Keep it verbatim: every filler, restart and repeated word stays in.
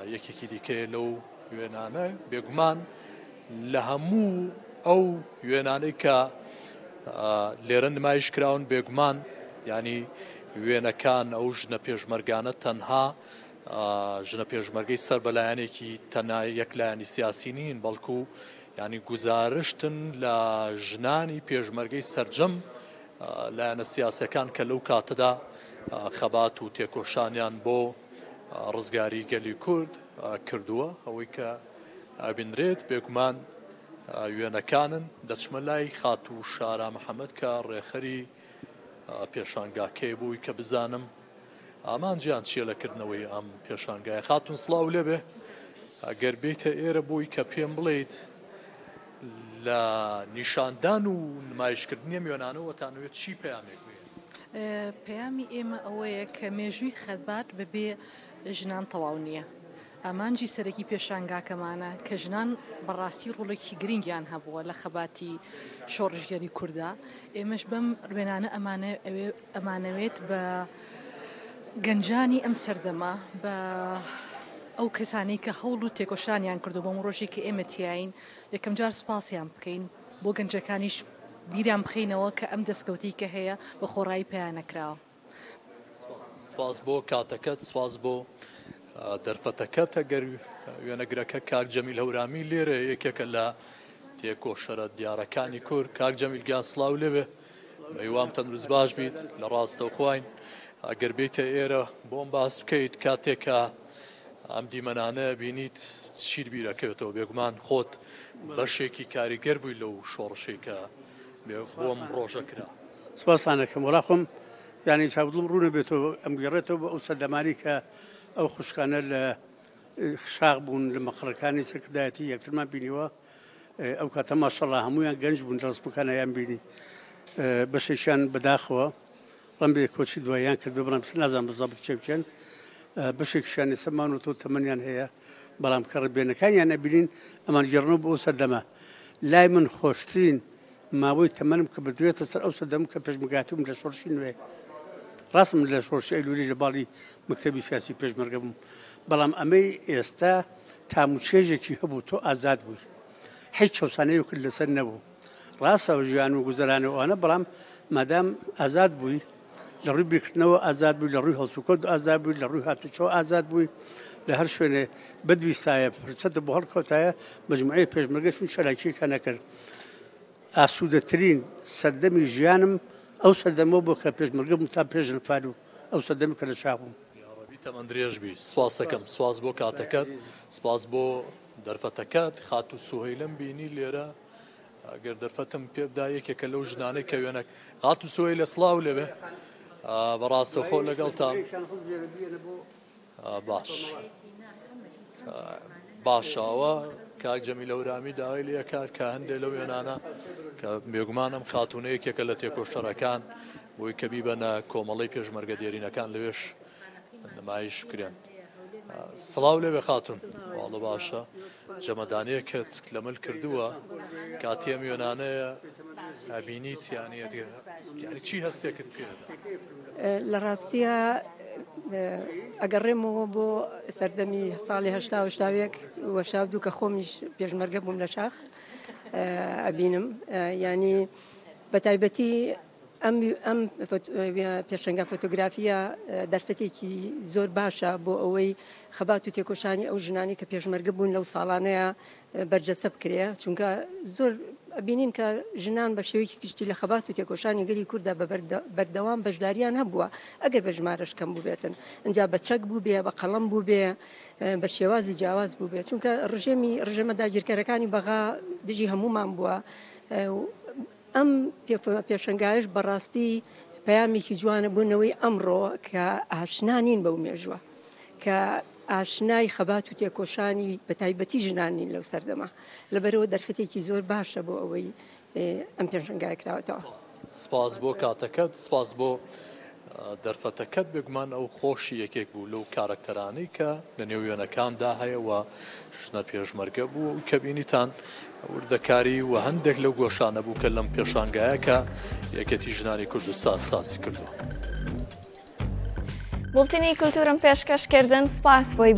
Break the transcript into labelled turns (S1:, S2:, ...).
S1: یەکێکی دیکەیە لەو وێنانە بێگومان لە هەموو ئەو وێنانەی کە لێرە نمایش کراون بێگومان ینی وێنەکان ئەو ژنە پێشمەرگانە تەنها ژنە پێشمەرگەی سەر بەلایەنێکی تەنها یەکلایەنی سیاسی نین بەڵکو ینی گزارشتن لە ژنانی پێشمەرگەی سەرجەم لایەنە سیاسەکان کە لەو کاتەدا خەبات و تێکۆشانیان بۆ ڕزگاری گەلی کورد کردووە ئەوەی کە ئابینرێت بێگومان وێنەکانن دەچمە لای خات و شارا محەممەد کە ڕێخەری پێشانگاکەی بووی کە بزانم ئامانجیان چیە لەکردنەوەی ئەم پێشانگای خاتون سڵاو لێبێ ئەگەر بێتە ئێرە بووی کە پێم بڵێیت لە نیشاندان و نمایشکردنی میێنانەوە تانوێت چی پەیامێک بێ؟
S2: پەیامی ئێمە ئەوەیە کە مێژووی خەبات بەبێ ژنان تەواو نییە. ئامانجی سەرەکی پێشانگاکەمانە کە ژنان بەڕاستی ڕوڵێکی گرنگیان هەبووە لە خەباتی شۆڕژگەری کووردا. ئێمەش بەم ڕوێنانە ئەمانەوێت بە گەنجانی ئەم سەردەما بە ئەو کەسانی کە هەوڵ و تێکۆشانیان کردو بۆم ڕۆژێک کە ئێمە تیاین یەکەم جار سپاسیان بکەین بۆ گەنجەکانیش بیریان بخەینەوە کە ئەم دەستکەوتی کە هەیە بە خۆڕایی پێیانەکراوە.
S1: سپاس بۆ کاتەکەت، سپاس بۆ دەرفەتەکەت. ئەگەر وێنەگرەکە کاک جەمیل هەورامی لێرە یەکێکە لە تێکۆشەرە دیارەکانی کورد. کاک جەمیل گیان سڵاو لێبێ، بەیوام تەندروست باش بیت لە ڕاستەوخواین. ئەگەر بێتە ئێرە بۆم باس بکەیت کاتێکە ئەم دیمەنانە بینیت چیر بیرەکەوێتەوە بێگومان خۆت بەشێکی کاریگەر بووی لەو شۆڕشەی کە بۆم ڕۆژە کرا.
S3: سپاسانەکەم وەڵا خۆم یانی چاودڵم ڕوونە بێتەوە ئەم گەڕێتەوە بە ئەو سەردەمانی کە ئەو خوشکانە لە شاغ بوون لە مەقڕەکانی سەرکردایەتی یەکترمان بینیوە. ئەو کاتە ماشەڵڵا هەمویان گەنج بوون ڕستمەکانیان بینی بەشێکیان بەداخەوە ڕەم بێ کۆچی دواییان کرد بەڕام نازان بەزەبت چێ بچێن بەشێکیان سەمان و تۆ تەمەنیان هەیە بەڵام کە ڕبێنەکانیان نەبینین ئەمان گەڕنەوە بۆ ئەو سەردەمە. لای من خۆشترین ماوەی تەمەنم کە بدرێتە سەر ئەو سەردەم کە پێشمەرگاتیم لە شۆڕشی نوێ ڕاستم لە شۆڕشی ئەیلولی لە باڵی مەکتەبی سیاسی پێشمەرگە بووم بەڵام ئەمەی ئێستا تاموچێژێکی هەبوو تۆ ئازاد بووی هیچ چەسانەیە کرد لەسەر نەبوو ڕاستەوە ژیان و گوزەرانەوەوانە بەڵام مادام ئازاد بووی لە ڕووی بیرکردنەوە ئازاد بووی لە ڕووی هەڵسوکۆت ئازاد بووی لە ڕووی هاتوچۆ ئازاد بووی لە هەر شوێنێ بەدویستایە فرسەتە بۆ هەڵکەوتایە مەجموعەی پێشمەرگەشون شەراکیەکە نەکرد. ئاسوودەترین سەردەمی ژیانم ئەو سەردەمەوە بۆ کە پێشمەرگە تا پێش نفال و ئەو سەردەمی کە لە شاغ بووم.
S1: تەمەن درێژ بی. سپاس دەکەم، سپاس بۆ کاتەکەت، سپاس بۆ دەرفەتەکەت. خات و سوهەیلم بینی لێرە ئەگەر دەرفەتم پێ بدا یەکێکە لەو ژنانەی کە وێنە خات و سوهەیل لە سڵاو لێبێ بەڕاستەوخۆ لەگەڵتان باش باشەوە. کاک جەمیل هەورامی داوای لێ کات کە هەندێک لەو وێنانە کە بێگومانم خاتونە یەکێکە لە تێکۆشەرەکان بۆی کە بیبەنە کۆمەڵی پێشمەرگە دێرینەکان لەوێش نمایش بکرێن. سڵاو لێبێ خاتون، واڵە باشە. جەمەدانەیەکت لەمەل کردووە کاتێم وێنانەیە ئەبینیت یانی چی هەستێکت پێدا؟
S4: لە ڕاستیە ئەگەڕێمەوە بۆ سەردەمی ساڵی هەشتا و هەشتاوێک وەشتا دوو کە خۆمیش پێشمەرگە بووم لە شاخ ئەبینم ینی بە تایبەتی ئەم پێشەنگە فۆتۆگرافیە دەرفەتێکی زۆر باشە بۆ ئەوەی خەبات و تێکۆشانی ئەو ژنانی کە پێشمەرگە بوون لەو ساڵانەیە بەرجەسە بکرێ چونکە زۆر ئەبینین کە ژنان بە شێوەیەکی گشتی لە خەبات و تێکۆشانی گەلی کووردا بە بەردەوام بەشداریان هەبووە ئەگەر بە ژمارەش کەم بوو بێتن ئەجا بە چەک بوو بێ بە قەڵەم بوو بێ بە شێوازی جیاواز بوو بێت چونکە ڕژێمی ڕژێمە داگیرکەرەکانی بەغا دژی هەمومان بووە. ئەم پێشەنگایش بەڕاستی پەیامێکی جوانە بوونەوەی ئەمڕۆ کە ئاشنانین بەو مێژووە کە ئاشنای خەبات و تێکۆشانی بە تایبەتی ژنانین لەو سەردەما لەبەرەوە دەرفەتێکی زۆر باشە بۆ ئەوەی ئەم پێشەنگای کراوەتەوە.
S1: سپاس بۆ کاتەکەت، سپاس بۆ دەرفەتەکەت. بێگومان ئەو خۆشی یەکێک بوو لەو کارکتەرانەی کە لە نێو وێنەکاندا هەیە و ژنە پێشمەرگە بوو و کە بینیتان وردەکاری و هەندێک لەو گۆشانە بوو کە لەم پێشانگایە کە یەکەتی ژنانی کوردستان ساسی کردووە.
S5: بولتنی کولتورم پێشکەشکردن سپاس بۆی